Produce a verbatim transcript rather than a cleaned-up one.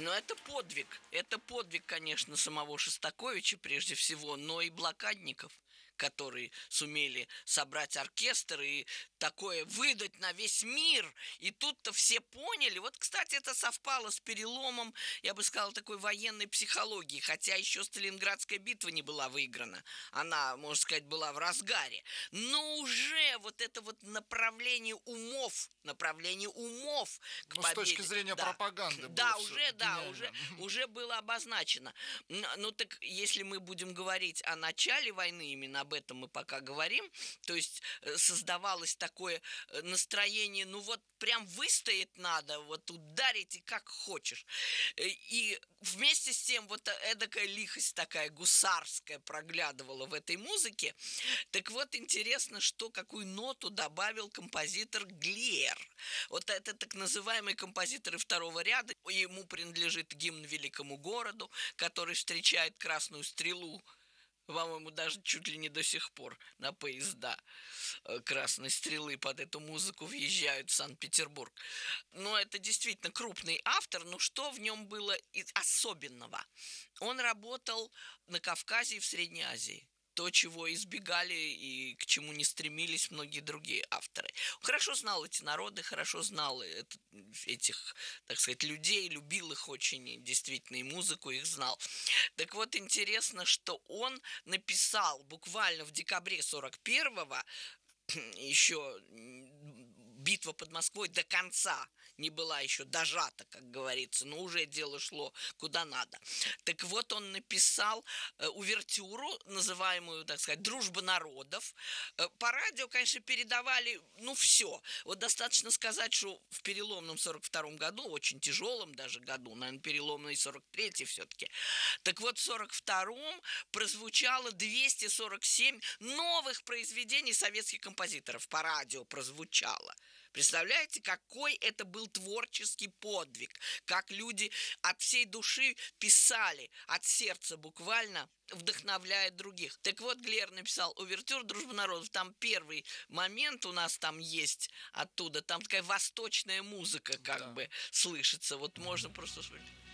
Но это подвиг. Это подвиг, конечно, самого Шостаковича прежде всего, но и блокадников, которые сумели собрать оркестр и такое выдать на весь мир. И тут-то все поняли. Вот, кстати, это совпало с переломом, я бы сказала, такой военной психологии. Хотя еще Сталинградская битва не была выиграна. Она, можно сказать, была в разгаре. Но уже вот это вот направление умов, направление умов к Ну, победе. с точки зрения да. пропаганды Да, было всё уже, да, гениально. уже, уже было обозначено. Н- Ну так, если мы будем говорить о начале войны, именно об этом мы пока говорим, то есть э, создавалось такое э, настроение, ну вот прям выстоять надо, вот ударить и как хочешь. Э, И вместе с тем вот эдакая лихость такая гусарская проглядывала в этой музыке. Так вот, интересно, что какую ноту добавил композитор Глер. Вот это так называемые композиторы второго ряда. Ему принадлежит гимн великому городу, который встречает красную стрелу, по-моему, даже чуть ли не до сих пор на поезда э, красной стрелы под эту музыку въезжают в Санкт-Петербург. Но это действительно крупный автор. Но что в нем было и- особенного? Он работал на Кавказе и в Средней Азии. То, чего избегали и к чему не стремились многие другие авторы. Он хорошо знал эти народы, хорошо знал это- этих, так сказать, людей, любил их очень, и действительно, и музыку их знал. Так вот, интересно, что он написал буквально в декабре сорок первого, еще битва под Москвой до конца не была еще дожата, как говорится, но уже дело шло куда надо. Так вот, он написал э, увертюру, называемую, так сказать, «Дружба народов». Э, По радио, конечно, передавали, ну, все. Вот достаточно сказать, что в переломном сорок втором году, очень тяжелом даже году, наверное, переломный сорок третий все-таки, так вот, в сорок втором прозвучало двести сорок семь новых произведений советских композиторов. По радио прозвучало. Представляете, какой это был творческий подвиг, как люди от всей души писали, от сердца буквально, вдохновляя других. Так вот, Глер написал увертюр «Дружба народов». Там первый момент у нас там есть оттуда. Там такая восточная музыка как Да. бы слышится. Вот можно просто слышать.